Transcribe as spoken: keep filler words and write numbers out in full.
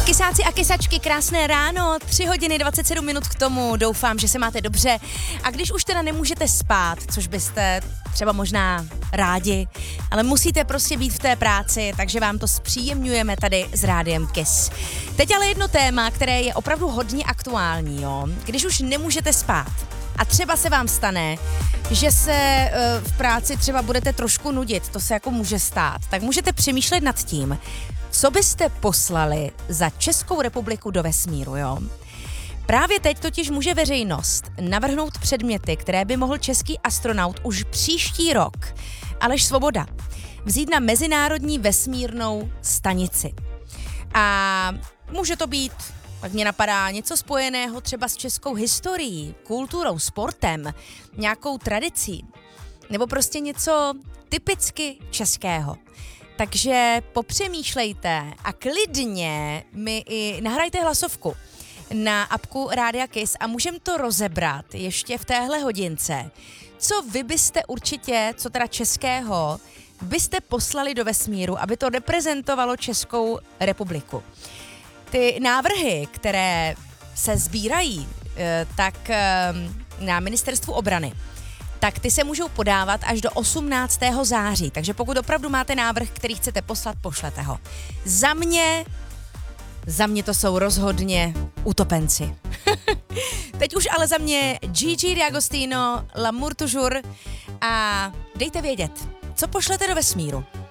Kysáci a kysačky, krásné ráno, tři hodiny dvacet sedm minut k tomu, doufám, že se máte dobře. A když už teda nemůžete spát, což byste třeba možná rádi, ale musíte prostě být v té práci, takže vám to zpříjemňujeme tady s Rádiem Kiss. Teď ale jedno téma, které je opravdu hodně aktuální, jo. Když už nemůžete spát a třeba se vám stane, že se uh, v práci třeba budete trošku nudit, to se jako může stát, tak můžete přemýšlet nad tím, co byste poslali za Českou republiku do vesmíru, jo? Právě teď totiž může veřejnost navrhnout předměty, které by mohl český astronaut už příští rok, Aleš Svoboda, vzít na mezinárodní vesmírnou stanici. A může to být, tak mě napadá, něco spojeného třeba s českou historií, kulturou, sportem, nějakou tradicí, nebo prostě něco typicky českého. Takže popřemýšlejte a klidně mi i nahrajte hlasovku na apku Rádia Kiss a můžeme to rozebrat ještě v téhle hodince. Co vy byste určitě, co teda českého, byste poslali do vesmíru, aby to reprezentovalo Českou republiku. Ty návrhy, které se sbírají, tak na Ministerstvu obrany, tak ty se můžou podávat až do osmnáctého září. Takže pokud opravdu máte návrh, který chcete poslat, pošlete ho. Za mě, za mě to jsou rozhodně utopenci. Teď už ale za mě Gigi D'Agostino, L'amour toujours a dejte vědět, co pošlete do vesmíru.